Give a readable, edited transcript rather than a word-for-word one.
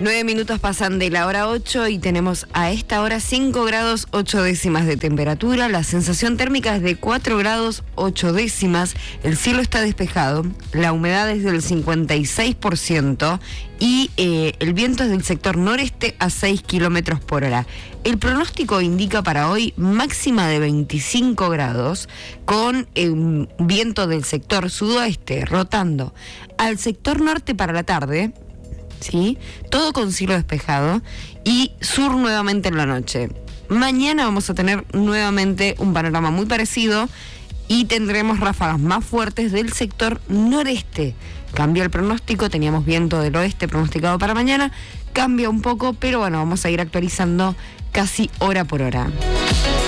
9 minutos pasan de la hora 8 y tenemos a esta hora 5 grados 8 décimas de temperatura. La sensación térmica es de 4 grados 8 décimas. El cielo está despejado. La humedad es del 56% y el viento es del sector noreste a 6 kilómetros por hora. El pronóstico indica para hoy máxima de 25 grados con viento del sector sudoeste rotando al sector norte para la tarde. ¿Sí? Todo con cielo despejado y sur nuevamente en la noche. Mañana vamos a tener nuevamente un panorama muy parecido y tendremos ráfagas más fuertes del sector noreste. Cambia el pronóstico, teníamos viento del oeste pronosticado para mañana, cambia un poco, pero bueno, vamos a ir actualizando casi hora por hora.